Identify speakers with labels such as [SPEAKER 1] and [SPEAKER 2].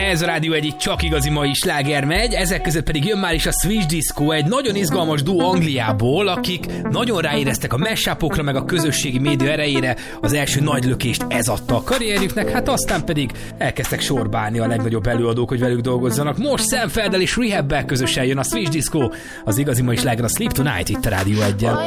[SPEAKER 1] Ez a Rádió egyik csak igazi mai sláger megy, ezek között pedig jön már is a Switch Disco, egy nagyon izgalmas duó Angliából, akik nagyon ráéreztek a mashup-okra, meg a közösségi média erejére, az első nagy lökést ez adta a karrierjüknek, hát aztán pedig elkezdtek sorbálni a legnagyobb előadók, hogy velük dolgozzanak. Most Sam Felddel és Rehab-bel közösen jön a Switch Disco, az igazi mai sláger a Sleep Tonight itt a Rádió 1-en.